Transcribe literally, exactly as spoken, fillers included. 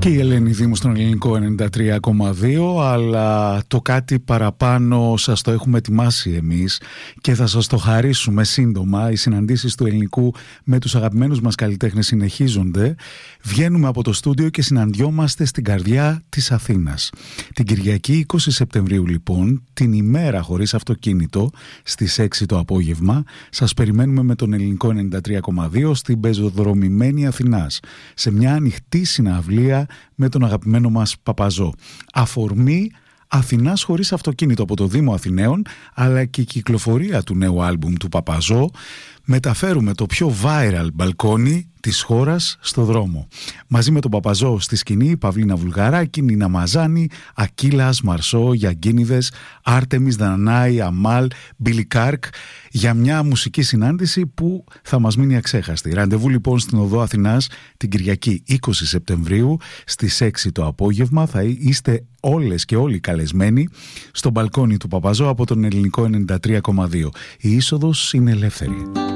Και η Ελένη Δήμου στον ελληνικό ενενήντα τρία κόμμα δύο, αλλά το κάτι παραπάνω σας το έχουμε ετοιμάσει εμείς και θα σας το χαρίσουμε σύντομα. Οι συναντήσεις του ελληνικού με τους αγαπημένους μας καλλιτέχνες συνεχίζονται. Βγαίνουμε από το στούντιο και συναντιόμαστε στην καρδιά της Αθήνας. Την Κυριακή είκοσι Σεπτεμβρίου λοιπόν, την ημέρα χωρίς αυτοκίνητο, στις έξι το απόγευμα, σας περιμένουμε με τον ελληνικό ενενήντα τρία κόμμα δύο στην πεζοδρομημένη Αθηνάς, σε μια ανοιχτή συναυλία με τον αγαπημένο μας Παπαζό. Αφορμή Αθηνάς χωρίς αυτοκίνητο από το Δήμο Αθηναίων, αλλά και η κυκλοφορία του νέου άλμπουμ του Παπαζό. Μεταφέρουμε το πιο viral μπαλκόνι της χώρας στο δρόμο. Μαζί με τον Παπαζό στη σκηνή, Παυλίνα Βουλγαράκη, Νίνα Μαζάνη, Ακύλας, Μαρσό, Γιαγκίνιδες, Άρτεμις, Δανάη, Αμάλ, Μπίλι Κάρκ, για μια μουσική συνάντηση που θα μας μείνει αξέχαστη. Ραντεβού λοιπόν στην Οδό Αθηνάς την Κυριακή είκοσι Σεπτεμβρίου στις έξι το απόγευμα. Θα είστε όλες και όλοι καλεσμένοι στο μπαλκόνι του Παπαζό από τον ελληνικό ενενήντα τρία κόμμα δύο. Η είσοδος είναι ελεύθερη.